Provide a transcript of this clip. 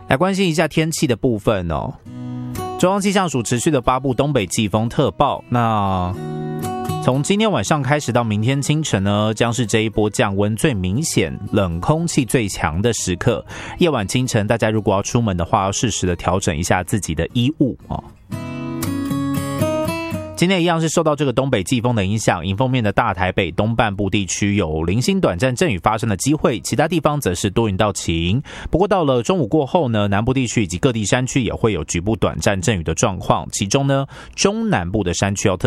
来关心一下天气的部分哦。中央气象署持续的发布东北季风特报，那从今天晚上开始到明天清晨呢，将是这一波降温最明显、冷空气最强的时刻。夜晚清晨，大家如果要出门的话，要适时的调整一下自己的衣物哦。今天一样是受到这个东北季风的影响，迎风面的大台北东半部地区有零星短暂阵雨发生的机会，其他地方则是多云到晴。不过到了中午过后呢，南部地区以及各地山区也会有局部短暂阵雨的状况，其中呢，中南部的山区要特